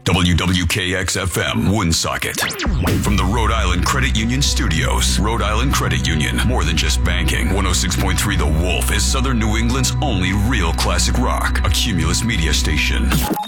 WWKX-FM, Woonsocket. From the Rhode Island Credit Union Studios. Rhode Island Credit Union, more than just banking. 106.3 The Wolf is Southern New England's only real classic rock. A Cumulus media station.